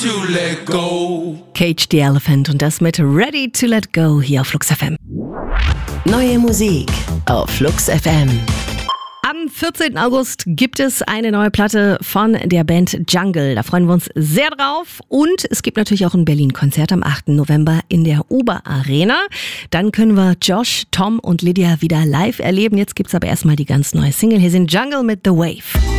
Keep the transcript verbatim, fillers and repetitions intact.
To let go. Cage the Elephant und das mit Ready to Let Go hier auf Flux F M. Neue Musik auf Flux F M. Am vierzehnten August gibt es eine neue Platte von der Band Jungle. Da freuen wir uns sehr drauf. Und es gibt natürlich auch ein Berlin-Konzert am achten November in der Uber Arena. Dann können wir Josh, Tom und Lydia wieder live erleben. Jetzt gibt's aber erstmal die ganz neue Single. Hier sind Jungle mit The Wave.